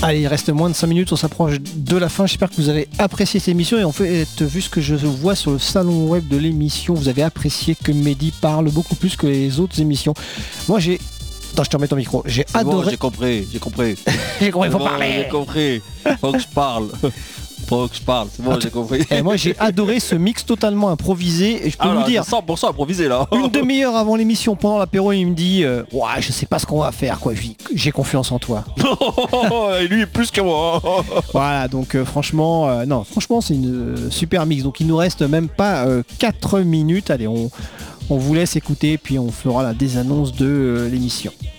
Allez, il reste moins de 5 minutes, on s'approche de la fin. J'espère que vous avez apprécié cette émission. Et en fait, vu ce que je vois sur le salon web de l'émission, vous avez apprécié que Mehdi parle beaucoup plus que les autres émissions. Moi, j'ai... Attends, je te remets ton micro. J'ai adoré... Bon, j'ai compris. J'ai compris, faut parler. J'ai compris. Faut que je parle. C'est bon, j'ai compris. Et moi, j'ai adoré ce mix totalement improvisé. Et je peux vous dire... 100% improvisé, là. Une demi-heure avant l'émission, pendant l'apéro, il me dit ouais, je sais pas ce qu'on va faire, quoi. Je dis, j'ai confiance en toi. Et lui, plus que moi. Voilà, donc franchement, c'est une super mix. Donc il nous reste même pas 4 minutes. Allez, on vous laisse écouter, puis on fera la désannonce de l'émission.